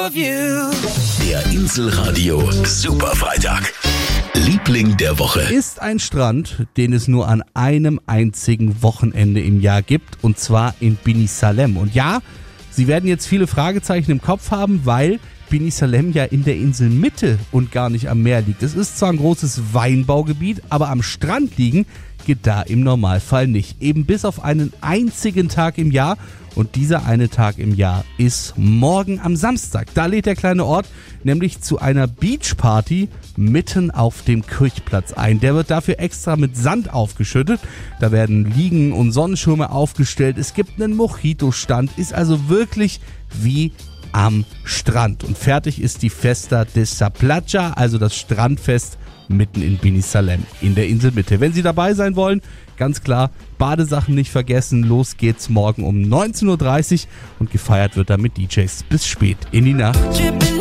of you. Der Inselradio Superfreitag. Liebling der Woche. Ist ein Strand, den es nur an einem einzigen Wochenende im Jahr gibt, und zwar in Bini Salem. Und ja, Sie werden jetzt viele Fragezeichen im Kopf haben, weil Bini Salem ja in der Inselmitte und gar nicht am Meer liegt. Es ist zwar ein großes Weinbaugebiet, aber am Strand liegen geht da im Normalfall nicht. Eben bis auf einen einzigen Tag im Jahr. Und dieser eine Tag im Jahr ist morgen am Samstag. Da lädt der kleine Ort nämlich zu einer Beachparty mitten auf dem Kirchplatz ein. Der wird dafür extra mit Sand aufgeschüttet. Da werden Liegen und Sonnenschirme aufgestellt. Es gibt einen Mojito-Stand. Ist also wirklich wie am Strand. Und fertig ist die Festa de sa Playa, also das Strandfest mitten in Bini Salem in der Inselmitte. Wenn Sie dabei sein wollen, ganz klar, Badesachen nicht vergessen. Los geht's morgen um 19.30 Uhr und gefeiert wird da mit DJs bis spät in die Nacht.